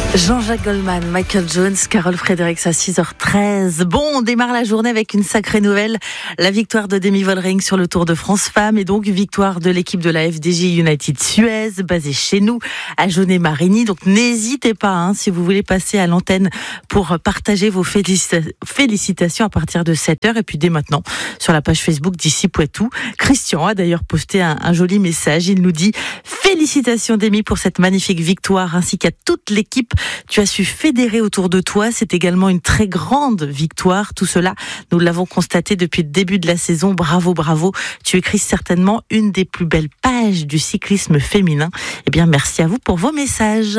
Jean-Jacques Goldman, Michael Jones, Carole Fredericks à 6h13. Bon, on démarre la journée avec une sacrée nouvelle. La victoire de Demi Vollering sur le Tour de France Femmes et donc victoire de l'équipe de la FDJ United Suez, basée chez nous à Jaunet-Marigny. Donc n'hésitez pas, si vous voulez passer à l'antenne pour partager vos félicitations à partir de 7h et puis dès maintenant sur la page Facebook d'Ici Poitou. Christian a d'ailleurs posté un joli message. Il nous dit « Félicitations Demi pour cette magnifique victoire ainsi qu'à toute l'équipe. Tu as su fédérer autour de toi. C'est également une très grande victoire. Tout cela, nous l'avons constaté depuis le début de la saison. Bravo, bravo. Tu écris certainement une des plus belles pages du cyclisme féminin. Eh bien, merci à vous pour vos messages.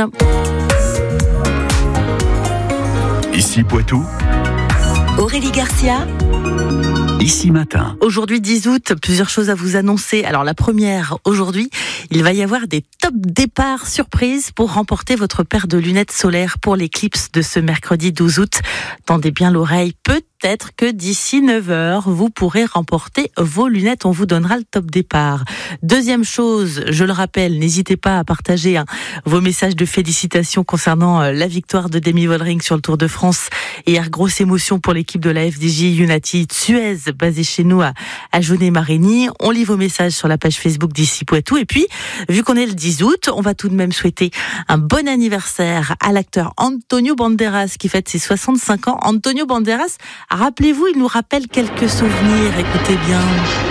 Ici Poitou. Aurélie Garcia. Ici Matin. Aujourd'hui 10 août, plusieurs choses à vous annoncer. Alors la première, aujourd'hui, il va y avoir des top départs surprises pour remporter votre paire de lunettes solaires pour l'éclipse de ce mercredi 12 août. Tendez bien l'oreille, peut-être que d'ici 9h, vous pourrez remporter vos lunettes. On vous donnera le top départ. Deuxième chose, je le rappelle, n'hésitez pas à partager vos messages de félicitations concernant la victoire de Demi Vollering sur le Tour de France. Hier, grosse émotion pour l'équipe de la FDJ United Suez, basée chez nous à Jaunet-Marigny. On lit vos messages sur la page Facebook d'Ici Poitou. Et puis, vu qu'on est le 10 août, on va tout de même souhaiter un bon anniversaire à l'acteur Antonio Banderas qui fête ses 65 ans. Antonio Banderas, rappelez-vous, il nous rappelle quelques souvenirs. Écoutez bien.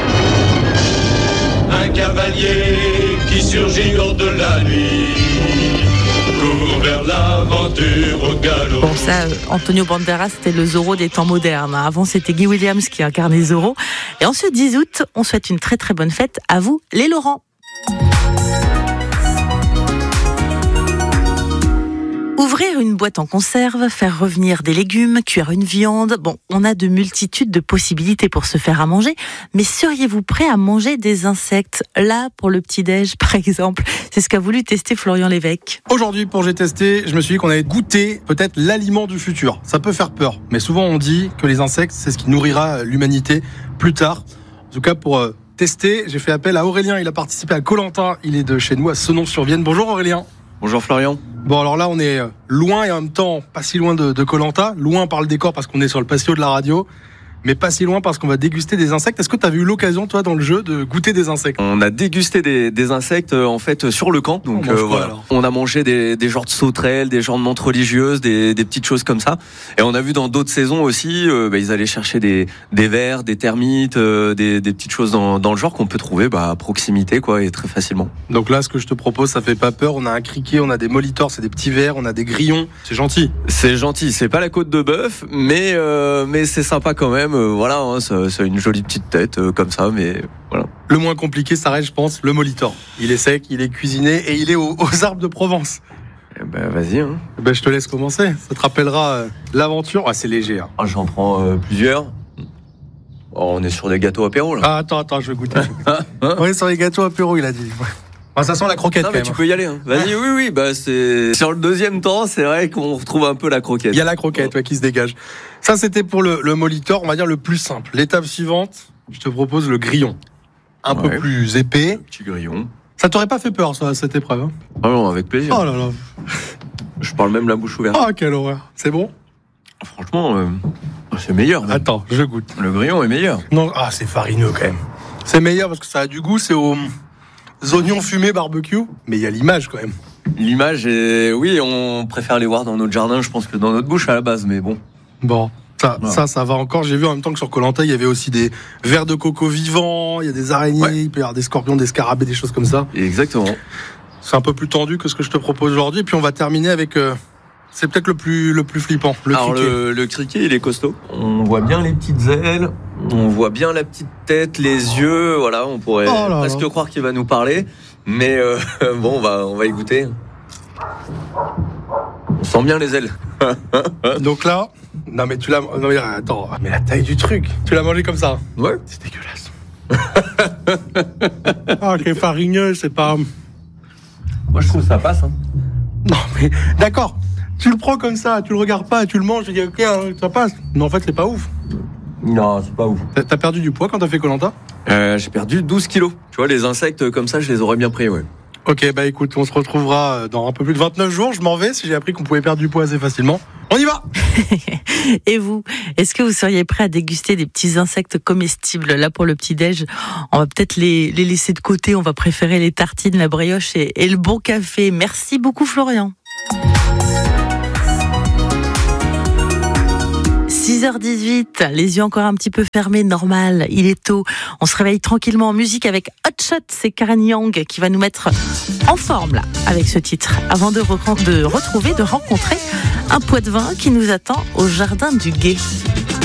Un cavalier qui surgit hors de la nuit, court vers l'aventure au galop. Bon, ça, Antonio Banderas, c'était le Zorro des temps modernes. Avant, c'était Guy Williams qui incarnait Zorro. Et en ce 10 août, on souhaite une très très bonne fête à vous, les Laurent. Ouvrir une boîte en conserve, faire revenir des légumes, cuire une viande. Bon, on a de multitudes de possibilités pour se faire à manger. Mais seriez-vous prêt à manger des insectes? Là, pour le petit-déj, par exemple. C'est ce qu'a voulu tester Florian Lévesque. Aujourd'hui, pour J'ai testé, je me suis dit qu'on allait goûter peut-être l'aliment du futur. Ça peut faire peur. Mais souvent, on dit que les insectes, c'est ce qui nourrira l'humanité plus tard. En tout cas, pour tester, j'ai fait appel à Aurélien. Il a participé à Koh-Lanta. Il est de chez nous, à Senon-sur-Vienne. Bonjour Aurélien. Bonjour Florian. Bon, alors là, on est loin et en même temps pas si loin de Koh-Lanta. Loin par le décor parce qu'on est sur le patio de la radio, mais pas si loin parce qu'on va déguster des insectes. Est-ce que tu as eu l'occasion, toi, dans le jeu, de goûter des insectes? On a dégusté des insectes, en fait, sur le camp. Donc, voilà. On a mangé des genres de sauterelles, des genres de menthes religieuses, des petites choses comme ça. Et on a vu dans d'autres saisons aussi, ils allaient chercher des vers, des termites, des petites choses dans le genre qu'on peut trouver à proximité, quoi, et très facilement. Donc là, ce que je te propose, ça fait pas peur. On a un criquet, on a des molitors, c'est des petits vers, on a des grillons. C'est gentil. C'est gentil. C'est pas la côte de bœuf, mais c'est sympa quand même. Voilà, ça a une jolie petite tête comme ça, mais voilà. Le moins compliqué, ça reste, je pense, le molitor. Il est sec, il est cuisiné et il est aux arbres de Provence. Vas-y. Je te laisse commencer. Ça te rappellera l'aventure. Ah, c'est léger. J'en prends plusieurs. On est sur des gâteaux apéro là. Ah, attends, je vais goûter. On est sur les gâteaux apéro, il a dit. Ça sent la croquette. Non, mais tu peux y aller. Vas-y, oui. C'est sur le deuxième temps, c'est vrai qu'on retrouve un peu la croquette. Il y a la croquette qui se dégage. Ça, c'était pour le molitor, on va dire le plus simple. L'étape suivante, je te propose le grillon. Un peu plus épais. Le petit grillon. Ça t'aurait pas fait peur, ça, cette épreuve? Ah non, avec plaisir. Oh là là. Je parle même la bouche ouverte. Oh, quelle horreur. C'est bon? Franchement, c'est meilleur. Même. Attends, je goûte. Le grillon est meilleur. Non, c'est farineux quand même. C'est meilleur parce que ça a du goût, c'est aux oignons fumés barbecue, mais il y a l'image quand même. L'image est... Oui, on préfère les voir dans notre jardin, je pense, que dans notre bouche à la base, mais bon. Bon, ça va encore. J'ai vu en même temps que sur Koh-Lanta, il y avait aussi des vers de coco vivants, il y a des araignées, il peut y avoir des scorpions, des scarabées, des choses comme ça. Exactement. C'est un peu plus tendu que ce que je te propose aujourd'hui. Et puis on va terminer avec... c'est peut-être le plus flippant, le criquet. Le criquet, il est costaud. On voit bien les petites ailes, on voit bien la petite tête, les yeux, voilà, on pourrait presque croire qu'il va nous parler. Mais bon, on va y goûter. On sent bien les ailes. Donc là, attends, mais la taille du truc, tu l'as mangé comme ça? Ouais. C'est dégueulasse. Quel farineux, c'est pas... Moi, je trouve que ça passe. Non, mais d'accord. Tu le prends comme ça, tu le regardes pas, tu le manges, tu dis ok, ça passe. Mais en fait, c'est pas ouf. Non, c'est pas ouf. T'as perdu du poids quand t'as fait Koh-Lanta? J'ai perdu 12 kilos. Tu vois, les insectes comme ça, je les aurais bien pris, ouais. Ok, bah écoute, on se retrouvera dans un peu plus de 29 jours. Je m'en vais si j'ai appris qu'on pouvait perdre du poids assez facilement. On y va! Et vous, est-ce que vous seriez prêt à déguster des petits insectes comestibles? Là, pour le petit-déj, on va peut-être les laisser de côté. On va préférer les tartines, la brioche et le bon café. Merci beaucoup, Florian. 6h18, les yeux encore un petit peu fermés, normal, il est tôt. On se réveille tranquillement en musique avec Hot Shot, c'est Karen Young qui va nous mettre en forme là, avec ce titre, avant de rencontrer un Poitevin qui nous attend au Jardin du Gué.